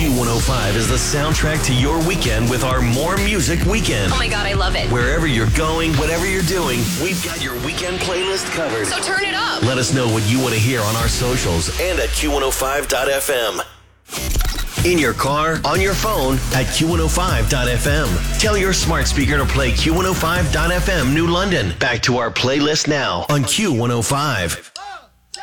Q105 is the soundtrack to your weekend with our More Music Weekend. Oh my God, I love it. Wherever you're going, whatever you're doing, we've got your weekend playlist covered. So turn it up. Let us know what you want to hear on our socials and at Q105.fm. In your car, on your phone, at Q105.fm. Tell your smart speaker to play Q105.fm New London. Back to our playlist now on Q105.